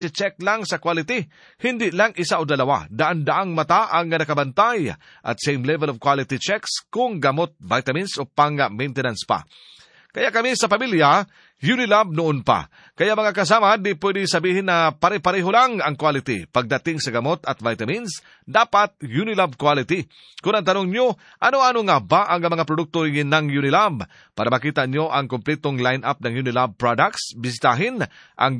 check lang sa quality, hindi lang isa o dalawa, daan-daang mata ang nakabantay at same level of quality checks kung gamot, vitamins o pang-maintenance pa. Kaya kami sa pamilya, Unilab noon pa. Kaya mga kasama, di pwede sabihin na pare-pareho lang ang quality. Pagdating sa gamot at vitamins, dapat Unilab quality. Kung ang tanong nyo, ano-ano nga ba ang mga produkto ng Unilab? Para makita nyo ang kumpletong line-up ng Unilab products, bisitahin ang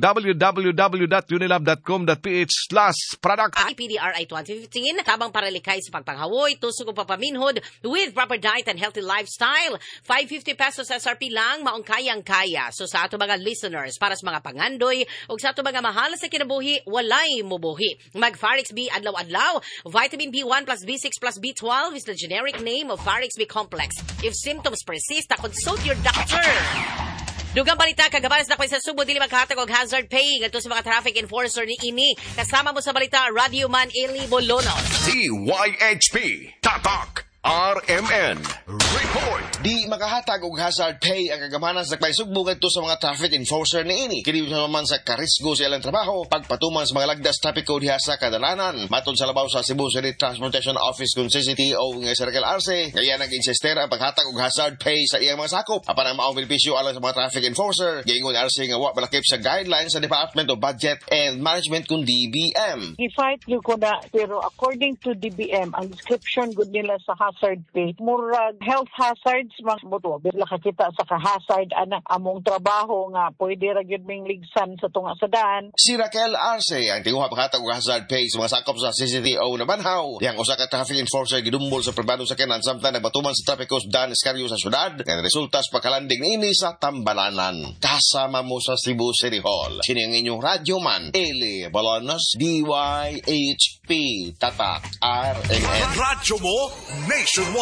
www.unilab.com.ph/product. PDRI 2015, tabang paralikay sa pagpanghawoy, tusok o papaminhod with proper diet and healthy lifestyle. 550 pesos SRP lang, maong kayang-kaya. So sa ato mga listeners, para sa mga pangandoy, o sa ato mga mahal sa kinabuhi, walay mubuhi. Mag-Farix B adlaw-adlaw. Vitamin B1 plus B6 plus B12 is the generic name of Farix B complex. If symptoms persist, consult your doctor. Dugang balita, kagabanas na ko sa Subo, dili magkahatag og hazard pay ngadto sa mga traffic enforcer ni ini. Kasama mo sa balita, Radio Man Eli Bolonos. DYHP, Tatak, RMN Report. Di makahatag og hazard pay ang kagamanan sa pagsugbo ngadto sa mga traffic enforcer niini. Kini naman sa karisgo sa ilang trabaho pagpatuman sa mga lagdas traffic code diha sa kadalanan. Matod sa labaw sa Cebu City Transportation Office kun CCTO nga Circle Arce, kaya nag-insister ang paghatag og hazard pay sa iyang mga sakop apan ang maong benepisyo alang sa mga traffic enforcer. Giingon Arce nga wa balakip sa guidelines sa Department of Budget and Management kun DBM. I-fight nyo ko na, pero according to DBM, ang description good nila sa hazard pay, murag health hazards, mga buto, bila kakita sa ka-hazard, anak, among trabaho nga, pwede ragyod ming ligsan sa tunga sa daan. Si Raquel Arce, ang tinguha paghatag og hazard pay sa mga sakop sa CCTO na banhaw. Yang usa ka traffic enforcer gidumbol sa pribadong sakyanan samtang nagbatuman sa traffic coast Dan Escario sa syudad, nga resulta sa pagkalanding niini sa Tambalanan. Kasama mo sa Cebu City Hall. Sini ang inyong radyoman, Eli Bolonos, DYHP, Tatak, RMN. Radyo mo, Nationwide.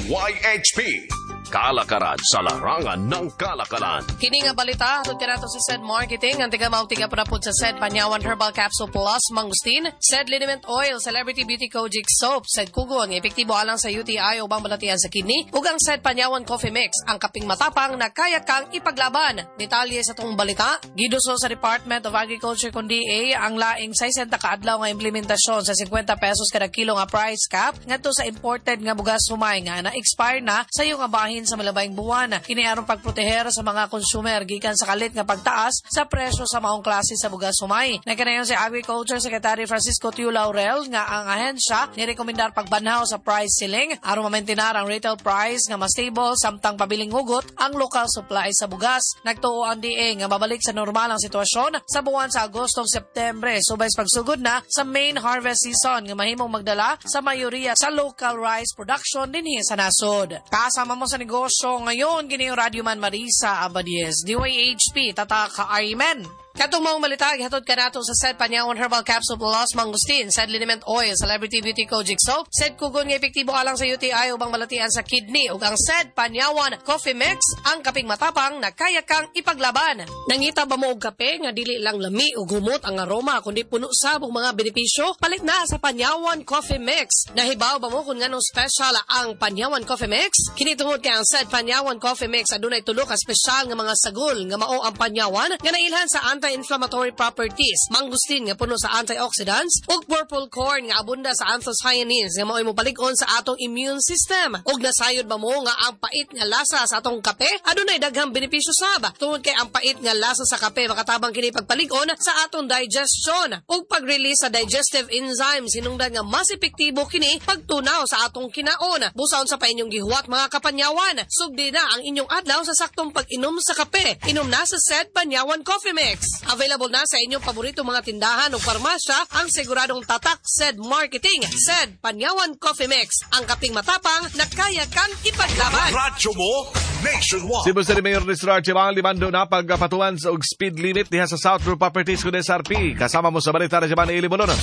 DYHP, kalakaran sa larangan ng kalakalan. Kini nga balita, hatod ka nato sa SED Marketing, ang tiga-mautiga pa na po sa SED Panyawan Herbal Capsule Plus Mangustin, SED Liniment Oil, Celebrity Beauty Kojic Soap, SED Kugon, epektibo alang sa UTI o bang balatian sa kidney, ug ang SED Panyawan Coffee Mix, ang kaping matapang na kaya kang ipaglaban. Detalye sa tong balita, giduso sa Department of Agriculture kun DA ang laing 60 kaadlaw nga implementasyon sa 50 pesos kada kilo nga price cap ngadto sa imported nga bugas sumay nga na-expire na sa iyong abahin sa malabayng buwan. Kini aron pagproteher sa mga consumer gikan sa kalit nga pagtaas sa presyo sa maong klase sa bugas sumay. Nagkanayon si Agriculture Secretary Francisco Tiu Laurel nga ang ahensya nirekomendar pagbanhaw sa price ceiling aron mamaintenar ang retail price nga mas stable samtang pabiling hugot ang local supply sa bugas. Nagtuo ang DA nga mabalik sa normal ang sitwasyon sa buwan sa Agosto ug Septembre subay sa pagsugod na sa main harvest season nga mahimong magdala sa mayoriya sa local rice production dinhi sa nasod. Kasama mo sa negosyo ngayon, gini yung Radyoman Marisa Abadies, DYHP, Tatak, RMN. Katong maong malita, hatod ka nato sa SED Panyawan Herbal Capsule Plus Mangustin, SED Liniment Oil, Celebrity Beauty Kojic Soap, SED Kugon nga epektibo alang sa UTI ubang malatian sa kidney, ug ang SED Panyawan Coffee Mix, ang kaping matapang na kaya kang ipaglaban. Nangita ba mo og kape nga dili lang lami ug humot ang aroma kundi puno sa mga benepisyo? Palit na sa Panyawan Coffee Mix. Nahibaw ba mo kung nganong special ang Panyawan Coffee Mix? Kini tungod kay ang SED Panyawan Coffee Mix adunay tulo ka special nga mga sagol nga mao ang Panyawan nga nailhan sa anti-inflammatory properties, mangustin nga puno sa antioxidants, ug purple corn nga abunda sa anthocyanins nga mao'y mopalig-on sa atong immune system. Ug nasayod ba mo nga ang pait nga lasa sa atong kape adunay daghang benepisyo sab. Tungod kay ang pait nga lasa sa kape makatabang kini pagpalig-on sa atong digestion ug pag-release sa digestive enzymes hinungdan nga mas epektibo kini pagtunaw sa atong kinaon. Busaon sa pa inyong gihuwat mga kapanyawan, sugdi na ang inyong adlaw sa saktong pag-inom sa kape. Inom na sa SED Panyawan Coffee Mix. Available na sa inyong paborito mga tindahan o farmasya ang siguradong tatak SED Marketing, SED Panyawan Coffee Mix, ang kaping matapang na kaya kang ipaglaban. Radyo mo, Nationwide. Cebu City Mayor Mr. Archibald limando na pagpatuan sa speed limit diha sa South Group Properties kun SRP. Kasama mo sa balita na Jaman Eli Bolonos.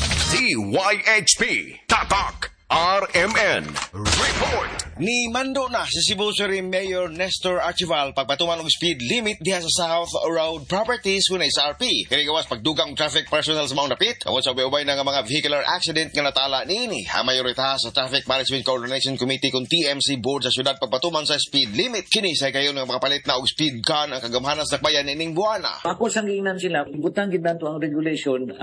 DYHP, Tatak, RMN Report. Ni mando na si Cebu City Mayor Nestor Archival pagpatuman og speed limit diha sa South Road Properties kun SRP. Kini gawas pagdugang traffic personnel sa maong dapit. Tungod sa ubay na nga mga vehicular accident nga natala niini. Ang mayorita sa Traffic Management Coordination Committee kun TMC Board sa syudad pagpatuman sa speed limit. Kini sa kayon nga makapalit na og speed gun ang kagamhanan sa bayan ining buwana. Ako sang giingnan sila, butang gid nato ang regulation